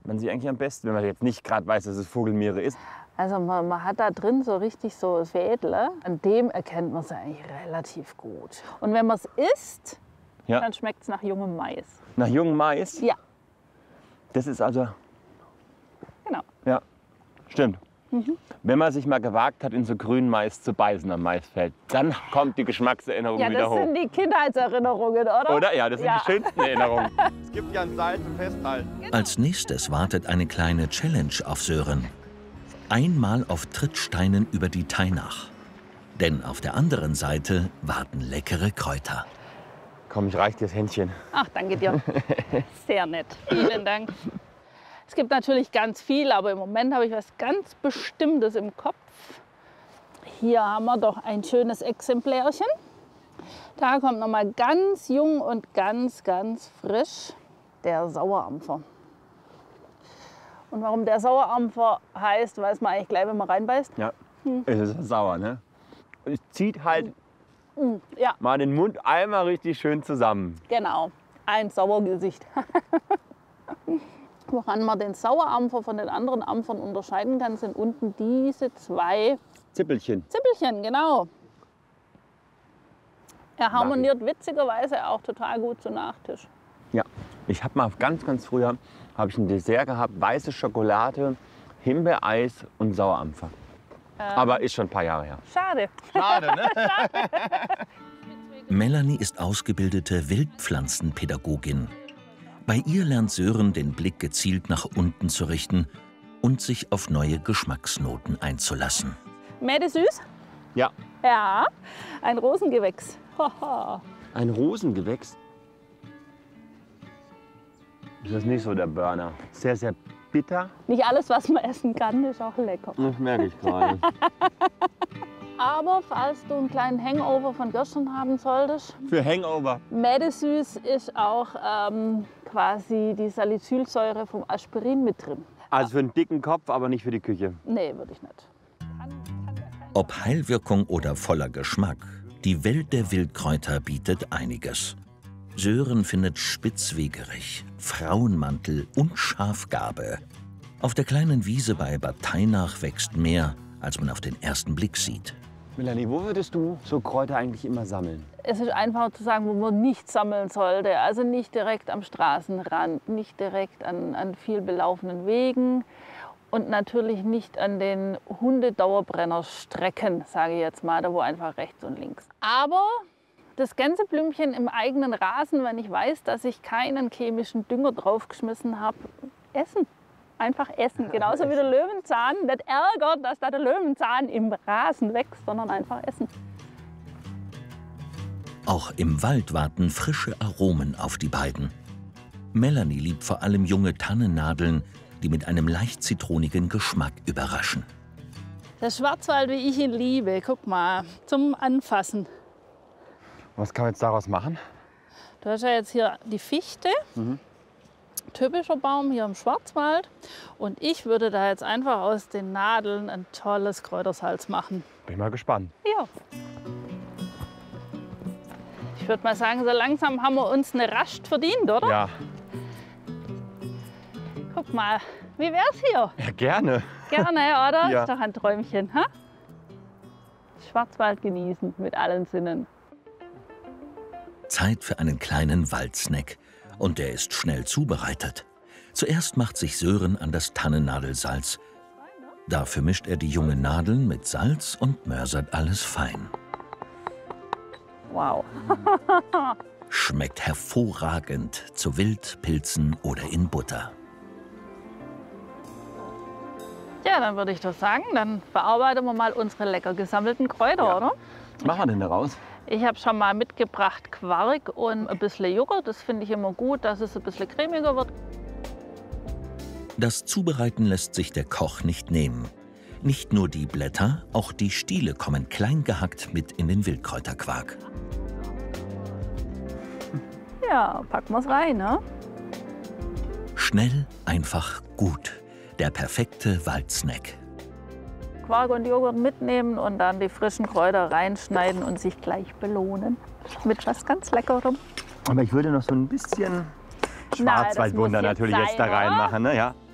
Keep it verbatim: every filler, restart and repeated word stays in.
man sie eigentlich am besten, wenn man jetzt nicht gerade weiß, dass es Vogelmiere ist? Also man, man hat da drin so richtig so Fädle. An dem erkennt man sie eigentlich relativ gut. Und wenn man es isst, ja. dann schmeckt es nach jungem Mais. Nach jungem Mais? Ja. Das ist also... Genau. Ja, stimmt. Mhm. Wenn man sich mal gewagt hat, in so grünen Mais zu beißen am Maisfeld, dann kommt die Geschmackserinnerung ja, wieder hoch. Das sind die Kindheitserinnerungen, oder? Oder? Ja, das sind ja. die schönsten Erinnerungen. Es gibt ja ein Seil zum Festhalten. Genau. Als nächstes wartet eine kleine Challenge auf Sören. Einmal auf Trittsteinen über die Teinach. Denn auf der anderen Seite warten leckere Kräuter. Komm, ich reich dir das Händchen. Ach, danke dir. Sehr nett. Vielen Dank. Es gibt natürlich ganz viel, aber im Moment habe ich was ganz Bestimmtes im Kopf. Hier haben wir doch ein schönes Exemplärchen. Da kommt noch mal ganz jung und ganz, ganz frisch der Sauerampfer. Und warum der Sauerampfer heißt, weiß man eigentlich gleich, wenn man reinbeißt. Ja, hm. Es ist sauer, ne? Es zieht halt hm. ja. mal den Mund einmal richtig schön zusammen. Genau, ein Sauergesicht. Woran man den Sauerampfer von den anderen Ampfern unterscheiden kann, sind unten diese zwei Zippelchen. Zippelchen, genau. Er harmoniert witzigerweise auch total gut zu Nachtisch. Ja, ich habe mal ganz, ganz früher habe ich ein Dessert gehabt, weiße Schokolade, Himbeereis und Sauerampfer. Ähm, Aber ist schon ein paar Jahre her. Schade. Schade, ne? Schade. Melanie ist ausgebildete Wildpflanzenpädagogin. Bei ihr lernt Sören, den Blick gezielt nach unten zu richten und sich auf neue Geschmacksnoten einzulassen. Mäde süß? Ja. Ja, ein Rosengewächs. Ein Rosengewächs? Das ist nicht so der Burner. Sehr, sehr bitter. Nicht alles, was man essen kann, ist auch lecker. Das merke ich gerade. Aber falls du einen kleinen Hangover von gestern haben solltest. Für Hangover. Mädesüß ist auch ähm, quasi die Salicylsäure vom Aspirin mit drin. Also für einen dicken Kopf, aber nicht für die Küche. Nee, würde ich nicht. Ob Heilwirkung oder voller Geschmack, die Welt der Wildkräuter bietet einiges. Sören findet Spitzwegerich, Frauenmantel und Schafgarbe. Auf der kleinen Wiese bei Bad Teinach wächst mehr, als man auf den ersten Blick sieht. Melanie, wo würdest du so Kräuter eigentlich immer sammeln? Es ist einfach zu sagen, wo man nicht sammeln sollte. Also nicht direkt am Straßenrand, nicht direkt an, an viel belaufenen Wegen und natürlich nicht an den Hundedauerbrennerstrecken, sage ich jetzt mal, da wo einfach rechts und links. Aber das Gänseblümchen im eigenen Rasen, wenn ich weiß, dass ich keinen chemischen Dünger draufgeschmissen habe, essen. Einfach essen. Genauso wie der Löwenzahn. Nicht ärgert, dass da der Löwenzahn im Rasen wächst, sondern einfach essen. Auch im Wald warten frische Aromen auf die beiden. Melanie liebt vor allem junge Tannennadeln, die mit einem leicht zitronigen Geschmack überraschen. Der Schwarzwald, wie ich ihn liebe, guck mal, zum Anfassen. Was kann man jetzt daraus machen? Du hast ja jetzt hier die Fichte. Mhm. Typischer Baum hier im Schwarzwald. Und ich würde da jetzt einfach aus den Nadeln ein tolles Kräutersalz machen. Bin mal gespannt. Ja. Ich würde mal sagen, so langsam haben wir uns eine Rast verdient, oder? Ja. Guck mal, wie wär's hier? Ja, gerne. Gerne, oder? Ja. Ist doch ein Träumchen, ha? Schwarzwald genießen mit allen Sinnen. Zeit für einen kleinen Waldsnack. Und der ist schnell zubereitet. Zuerst macht sich Sören an das Tannennadelsalz. Dafür mischt er die jungen Nadeln mit Salz und mörsert alles fein. Wow. Schmeckt hervorragend zu Wild, Pilzen oder in Butter. Ja, dann würde ich doch sagen, dann verarbeiten wir mal unsere lecker gesammelten Kräuter, ja. Oder? Was machen wir denn daraus? Ich habe schon mal mitgebracht Quark und ein bisschen Joghurt. Das finde ich immer gut, dass es ein bisschen cremiger wird. Das Zubereiten lässt sich der Koch nicht nehmen. Nicht nur die Blätter, auch die Stiele kommen klein gehackt mit in den Wildkräuterquark. Ja, packen wir es rein, ne? Schnell, einfach, gut. Der perfekte Waldsnack. Quark und Joghurt mitnehmen und dann die frischen Kräuter reinschneiden und sich gleich belohnen. Mit was ganz Leckerem. Aber ich würde noch so ein bisschen Schwarzwaldwunder natürlich sein, jetzt da reinmachen, ne? Ja.